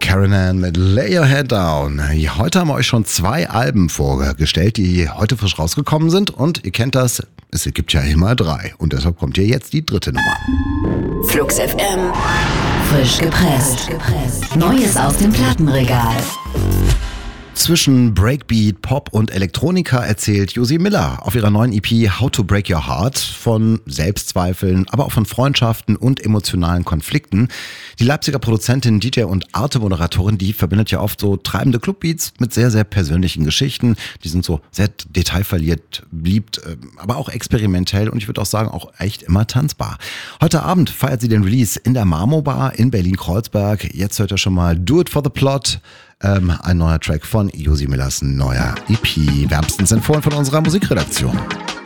Karen Ann mit Lay Your Head Down. Heute haben wir euch schon 2 Alben vorgestellt, die heute frisch rausgekommen sind. Und ihr kennt das, es gibt ja immer 3. Und deshalb kommt hier jetzt die 3. Nummer. Flux FM. Frisch gepresst. Neues aus dem Plattenregal. Zwischen Breakbeat, Pop und Elektronika erzählt Josie Miller auf ihrer neuen EP How to Break Your Heart von Selbstzweifeln, aber auch von Freundschaften und emotionalen Konflikten. Die Leipziger Produzentin, DJ und Arte-Moderatorin, die verbindet ja oft so treibende Clubbeats mit sehr, sehr persönlichen Geschichten. Die sind so sehr detailverliebt, beliebt, aber auch experimentell und ich würde auch sagen, auch echt immer tanzbar. Heute Abend feiert sie den Release in der Marmo Bar in Berlin-Kreuzberg. Jetzt hört ihr schon mal Do It for the Plot. Ein neuer Track von Josie Millers neuer EP. Wärmstens empfohlen von unserer Musikredaktion.